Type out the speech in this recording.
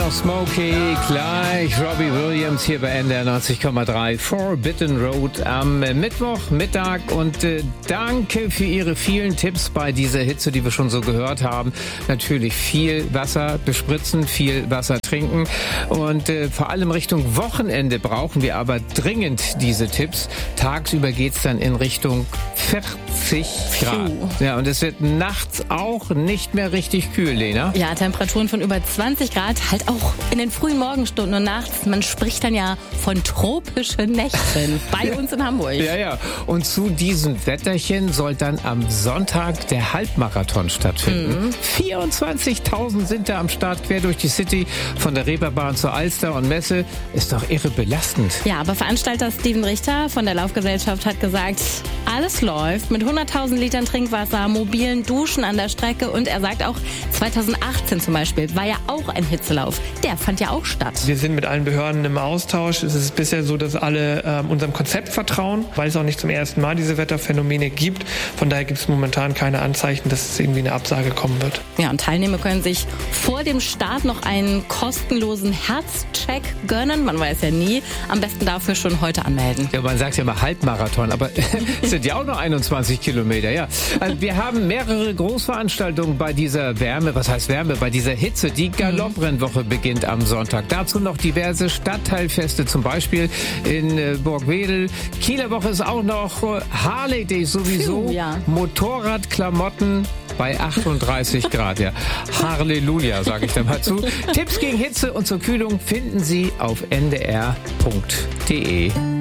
Smokey, gleich Robbie Williams hier bei NDR 90,3 Forbidden Road am Mittwochmittag und danke für Ihre vielen Tipps bei dieser Hitze, die wir schon so gehört haben. Natürlich viel Wasser bespritzen, viel Wasser trinken und vor allem Richtung Wochenende brauchen wir aber dringend diese Tipps. Tagsüber geht's dann in Richtung 40 Grad. Ja, und es wird nachts auch nicht mehr richtig kühl, Lena. Ja, Temperaturen von über 20 Grad, halt auch in den frühen Morgenstunden und nachts. Man spricht dann ja von tropischen Nächten bei uns in Hamburg. Ja. Und zu diesem Wetterchen soll dann am Sonntag der Halbmarathon stattfinden. 24.000 sind da am Start, quer durch die City, von der Reeperbahn zur Alster und Messe. Ist doch irre belastend. Ja, aber Veranstalter Steven Richter von der Laufgesellschaft hat gesagt, alles läuft mit 100.000 Litern Trinkwasser, mobilen Duschen an der Strecke und er sagt auch, 2018 zum Beispiel war ja auch ein Hitzelauf. Der fand ja auch statt. Wir sind mit allen Behörden im Austausch. Es ist bisher so, dass alle unserem Konzept vertrauen, weil es auch nicht zum ersten Mal diese Wetterphänomene gibt. Von daher gibt es momentan keine Anzeichen, dass es irgendwie eine Absage kommen wird. Ja, und Teilnehmer können sich vor dem Start noch einen kostenlosen Herzcheck gönnen. Man weiß ja nie. Am besten dafür schon heute anmelden. Ja, man sagt ja mal Halbmarathon, aber es sind ja auch noch 21 Kilometer. Ja. Also wir haben mehrere Großveranstaltungen bei dieser Wärme. Was heißt Wärme? Bei dieser Hitze. Die Galopprennwoche beginnt am Sonntag. Dazu noch diverse Stadtteilfeste, zum Beispiel in Burgwedel. Kieler Woche ist auch noch Harley Day sowieso. Ja. Motorradklamotten bei 38 Grad. Ja. Halleluja, sage ich dann mal zu. Tipps gegen Hitze und zur Kühlung finden Sie auf ndr.de.